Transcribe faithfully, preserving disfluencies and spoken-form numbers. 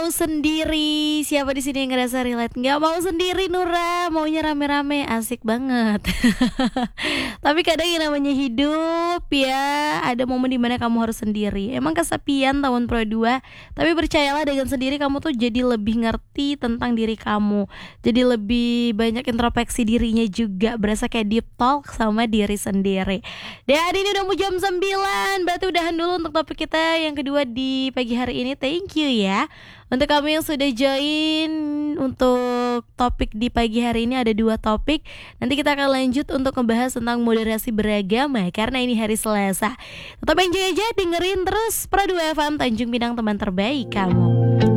mau sendiri. Siapa di sini yang ngerasa relate? Nggak mau sendiri Nura, maunya rame-rame, asik banget. Tapi kadang yang namanya hidup ya, ada momen dimana kamu harus sendiri. Emang kesepian tahun Pro dua, tapi percayalah dengan sendiri kamu tuh jadi lebih ngerti tentang diri kamu. Jadi lebih banyak introspeksi dirinya juga, berasa kayak deep talk sama diri sendiri. Dan ini udah mau jam sembilan, berarti udahan dulu untuk topik kita yang kedua di pagi hari ini. Thank you ya untuk kamu yang sudah join. Untuk topik di pagi hari ini ada dua topik. Nanti kita akan lanjut untuk membahas tentang moderasi beragama karena ini hari Selasa. Tetap enjoy aja, dengerin terus Pro dua F M Tanjung Pinang, teman terbaik kamu.